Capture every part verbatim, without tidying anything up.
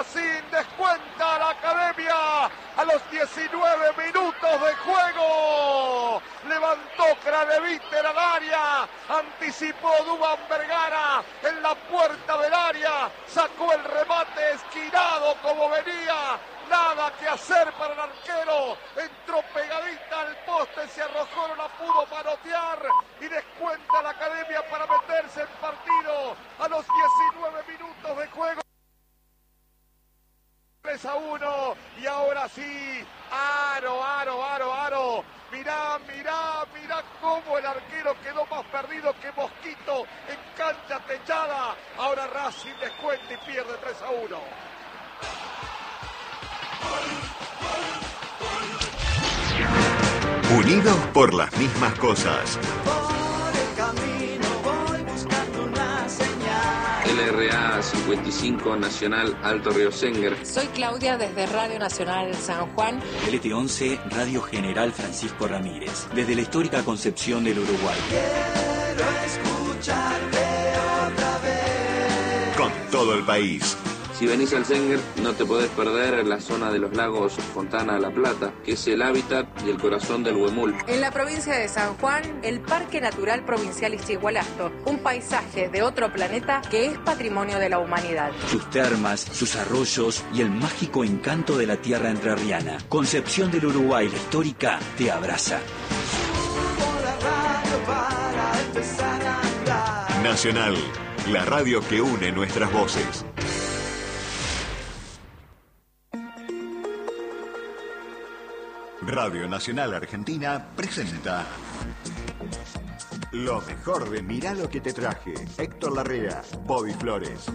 Racing descuenta a la Academia a los diecinueve minutos de juego. Levantó Craneviter al área, anticipó Duván Vergara en la puerta del área, sacó el remate esquinado como venía. Nada que hacer para el arquero, entró pegadita al poste, se arrojó, no la pudo manotear y descuenta la Academia para meterse en partido a los diecinueve minutos de juego. tres a uno y ahora sí, aro, aro, aro, aro. Mirá, mirá, mirá cómo el arquero quedó más perdido que Mosquito en cancha techada. Ahora Racing descuenta y pierde tres a uno. Unidos por las mismas cosas. Por el camino voy buscando una señal. L R A cincuenta y cinco Nacional Alto Río Senguer. Soy Claudia desde Radio Nacional San Juan. L T once Radio General Francisco Ramírez, desde la histórica Concepción del Uruguay. Quiero escucharte otra vez. Con todo el país. Si venís al Senguer, no te podés perder la zona de los lagos Fontana La Plata, que es el hábitat y el corazón del huemul. En la provincia de San Juan, el Parque Natural Provincial Ischigualasto, un paisaje de otro planeta que es patrimonio de la humanidad. Sus termas, sus arroyos y el mágico encanto de la tierra entrerriana. Concepción del Uruguay, la histórica, te abraza. Subo la radio para empezar a hablar. Nacional, la radio que une nuestras voces. Radio Nacional Argentina presenta lo mejor de Mirá lo que te traje. Héctor Larrea, Bobby Flores.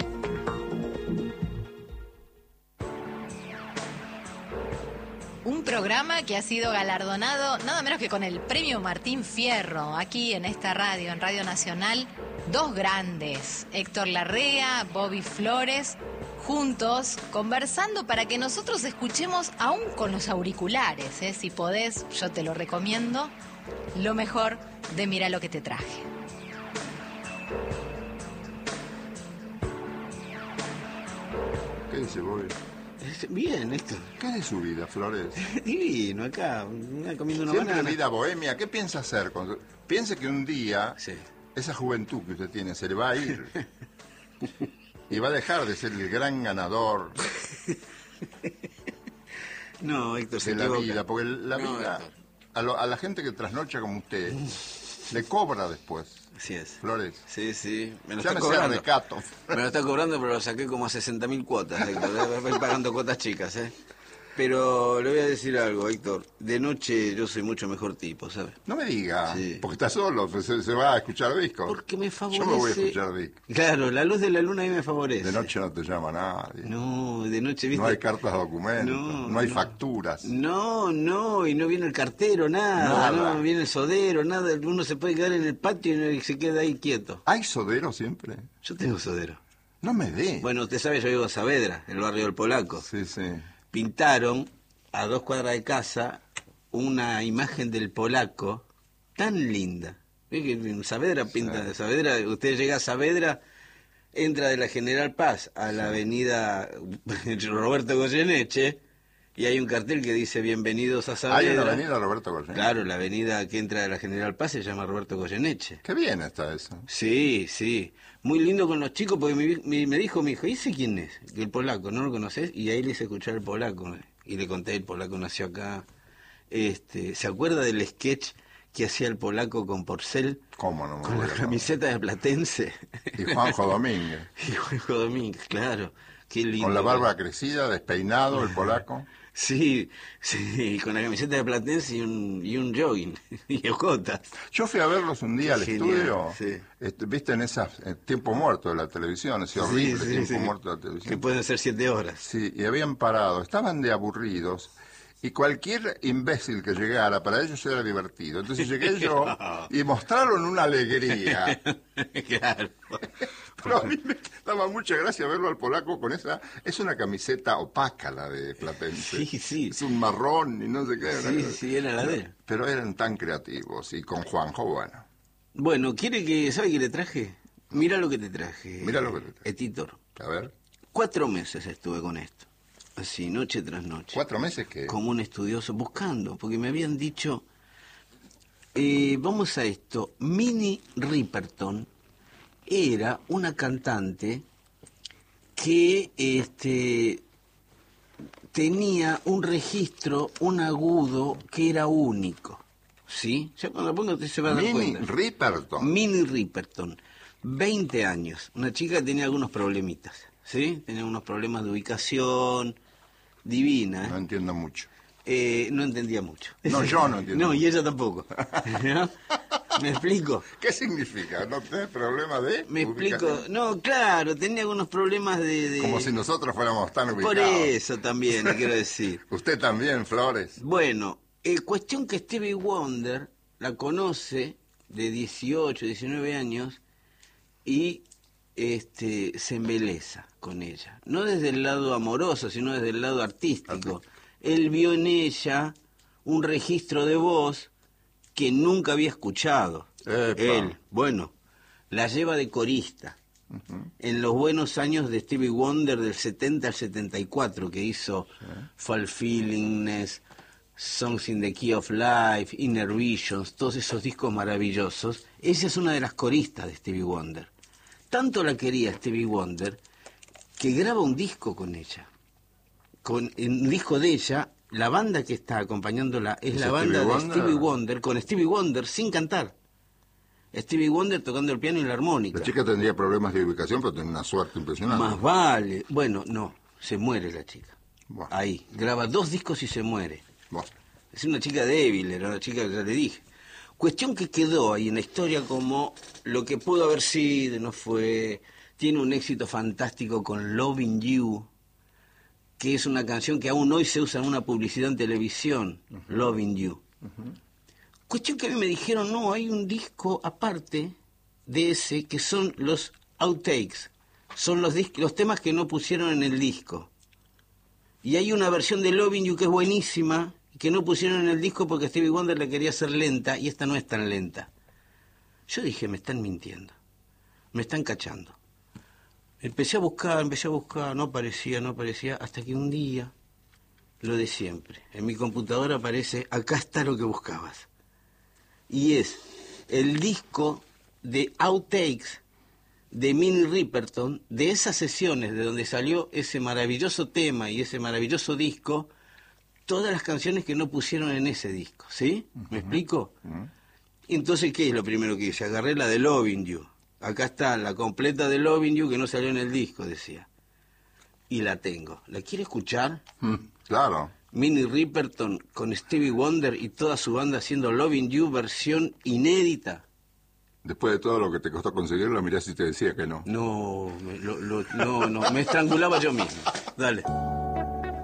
Un programa que ha sido galardonado nada menos que con el premio Martín Fierro, aquí en esta radio, en Radio Nacional. Dos grandes, Héctor Larrea, Bobby Flores, juntos, conversando para que nosotros escuchemos, aún con los auriculares, ¿eh? Si podés, yo te lo recomiendo, lo mejor de Mirá lo que te traje. ¿Qué dice Bobby? Bien, Héctor. ¿Qué es de su vida, Flores? Divino, acá, comiendo una Siempre banana. vida bohemia. ¿Qué piensa hacer? Con... Piense que un día, sí, esa juventud que usted tiene se le va a ir. Y va a dejar de ser el gran ganador no, Héctor, se de la equivoca. vida. Porque la No, vida, a, lo, a la gente que trasnocha como usted, le cobra después. Así es. Flores. Sí, sí. Me lo Ya está me sea cobrando. recato. Me lo está cobrando, pero lo saqué como a sesenta mil cuotas, Héctor. Voy pagando cuotas chicas, ¿eh? Pero le voy a decir algo, Héctor. De noche yo soy mucho mejor tipo, ¿sabes? No me diga, Sí. porque está solo, pues, se, se va a escuchar discos. Porque me favorece. Yo me voy a escuchar discos. Claro, la luz de la luna a mí me favorece. De noche no te llama nadie. No, de noche, ¿viste? No hay cartas de documentos, No, no, hay no. facturas. No, no, y no viene el cartero, nada, Nada. no viene el sodero, nada. Uno se puede quedar en el patio y se queda ahí quieto. ¿Hay sodero siempre? Yo tengo sodero. No me dé. Bueno, usted sabe, yo vivo en Saavedra, el barrio del Polaco. Sí, sí. Pintaron a dos cuadras de casa una imagen del Polaco tan linda. ¿Ve que en Saavedra pinta? Sí. Saavedra, usted llega a Saavedra, entra de la General Paz a la avenida Roberto Goyeneche y hay un cartel que dice bienvenidos a Saavedra. Hay una avenida Roberto Goyeneche. Claro, la avenida que entra de la General Paz se llama Roberto Goyeneche. Qué bien está eso. Sí, sí. Muy lindo con los chicos porque me, me, me dijo mi hijo, ¿y ese quién es? Que el polaco, ¿no lo conoces? Y ahí le hice escuchar el polaco. Y le conté, el polaco nació acá. Este, ¿se acuerda del sketch que hacía el polaco con Porcel? ¿Cómo no me Con la acuerdo? camiseta de Platense. Y Juanjo Domínguez. Y Juanjo Domínguez, claro. Qué lindo. Con la barba crecida, despeinado, el polaco. Sí, sí, con la camiseta de Platense y un, y un jogging. Y ojotas. Yo fui a verlos un día al Genial, estudio. sí. Este, Viste en ese tiempo muerto de la televisión, ese horrible Sí, sí, tiempo sí. muerto de la Que televisión. pueden ser siete horas. Sí, y habían parado, estaban de aburridos. Y cualquier imbécil que llegara, para ellos era divertido. Entonces llegué yo y mostraron una alegría. Claro. Pero a mí me daba mucha gracia verlo al polaco con esa... Es una camiseta opaca la de Platense. Sí, sí. Es un marrón y no sé qué. Sí, sí, era la de él. Pero eran tan creativos. Y con Juanjo, bueno. Bueno, ¿quiere que... ¿Sabe qué le traje? Mira lo que te traje. Mira lo que te traje. Etitor. A ver. Cuatro meses estuve con esto, así, noche tras noche. ¿Cuatro meses qué? Como un estudioso, buscando, porque me habían dicho, eh, vamos a esto, Minnie Riperton era una cantante que este, tenía un registro, un agudo que era único, ¿sí? Ya cuando lo pongo usted se va a dar Minnie cuenta. Riperton. Minnie Riperton, veinte años, una chica que tenía algunos problemitas, ¿sí? Tenía unos problemas de ubicación, divina. No ¿eh? entiendo mucho. Eh, no entendía mucho. No, yo no entiendo. No, mucho. y ella tampoco. ¿No? ¿Me explico? ¿Qué significa? ¿No tenés problema de Me explico. ubicación? No, claro, tenía algunos problemas de... de... Como si nosotros fuéramos tan ubicados. Por eso también, le quiero decir. Usted también, Flores. Bueno, eh, cuestión que Stevie Wonder la conoce de dieciocho, diecinueve años y este se embeleza con ella. No desde el lado amoroso, sino desde el lado artístico. Artístico. Él vio en ella un registro de voz que nunca había escuchado. Epa. Él, bueno, la lleva de corista. Uh-huh. En los buenos años de Stevie Wonder del setenta al setenta y cuatro, que hizo sí. Fulfillingness, Songs in the Key of Life, Inner Visions, todos esos discos maravillosos. Ella es una de las coristas de Stevie Wonder. Tanto la quería Stevie Wonder que graba un disco con ella. Con un disco de ella, la banda que está acompañándola es, ¿Es la banda Stevie de Wonder? Stevie Wonder, con Stevie Wonder sin cantar. Stevie Wonder tocando el piano y la armónica. La chica tendría problemas de ubicación, pero tiene una suerte impresionante. Más vale. Bueno, no, se muere la chica. Bueno. Ahí, graba dos discos y se muere. Bueno. Es una chica débil, era una chica que ya le dije. Cuestión que quedó ahí en la historia como lo que pudo haber sido, no fue. Tiene un éxito fantástico con Loving You, que es una canción que aún hoy se usa en una publicidad en televisión, uh-huh. Loving You. Uh-huh. Cuestión que a mí me dijeron, no, hay un disco aparte de ese que son los outtakes, son los, dis- los temas que no pusieron en el disco. Y hay una versión de Loving You que es buenísima, que no pusieron en el disco porque Stevie Wonder la quería hacer lenta, y esta no es tan lenta. Yo dije, me están mintiendo, me están cachando. Empecé a buscar, empecé a buscar, no aparecía, no aparecía, hasta que un día, lo de siempre, en mi computadora aparece, acá está lo que buscabas. Y es el disco de outtakes de Minnie Riperton, de esas sesiones de donde salió ese maravilloso tema y ese maravilloso disco, todas las canciones que no pusieron en ese disco, ¿sí? ¿Me uh-huh. explico? Uh-huh. Entonces, ¿qué es lo primero que hice? Agarré la de Loving You. Acá está, la completa de Loving You que no salió en el disco, decía. Y la tengo. ¿La quiere escuchar? Mm, claro. Minnie Riperton con Stevie Wonder y toda su banda haciendo Loving You versión inédita. Después de todo lo que te costó conseguirlo, mirá si te decía que no. No, me, lo, lo, no, no, me estrangulaba yo mismo. Dale.